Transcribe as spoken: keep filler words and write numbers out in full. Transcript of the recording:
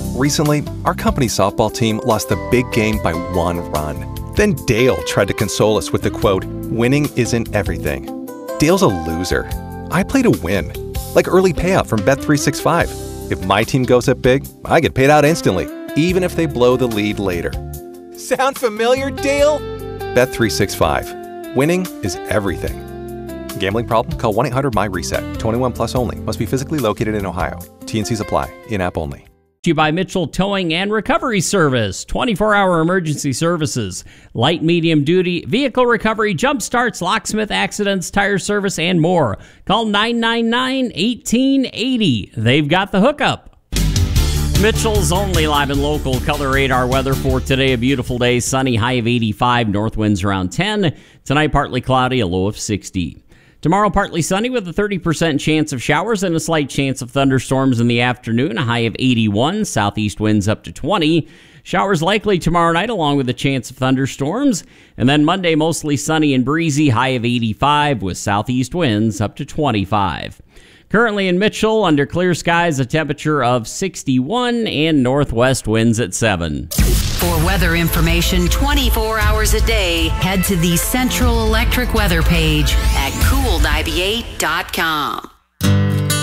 Recently, our company's softball team lost the big game by one run. Then Dale tried to console us with the quote, "Winning isn't everything." Dale's a loser. I play to win. Like early payout from Bet three sixty-five. If my team goes up big, I get paid out instantly, even if they blow the lead later. Sound familiar, Dale? Bet three sixty-five. Winning is everything. Gambling problem? Call one eight hundred M Y reset. twenty-one plus only. Must be physically located in Ohio. T and Cs apply. In-app only. You by Mitchell Towing and Recovery Service. twenty-four hour emergency services. Light, medium duty, vehicle recovery, jump starts, locksmith accidents, tire service, and more. Call nine nine nine, one eight eight zero. They've got the hookup. Mitchell's only live and local color radar weather for today. A beautiful day, sunny, high of eighty-five, north winds around ten. Tonight, partly cloudy, a low of sixty. Tomorrow, partly sunny with a thirty percent chance of showers and a slight chance of thunderstorms in the afternoon, a high of eighty-one, southeast winds up to twenty. Showers likely tomorrow night along with a chance of thunderstorms. And then Monday, mostly sunny and breezy, high of eighty-five with southeast winds up to twenty-five. Currently in Mitchell, under clear skies, a temperature of sixty-one and northwest winds at seven. For weather information twenty-four hours a day, head to the Central Electric weather page at cool ninety-eight dot com.